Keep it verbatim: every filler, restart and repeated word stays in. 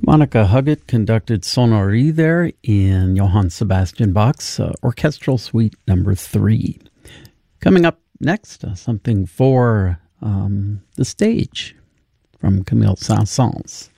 Monica Huggett conducted Sonnerie there in Johann Sebastian Bach's uh, Orchestral Suite number three. Coming up next, uh, something for um, the stage from Camille Saint-Saëns.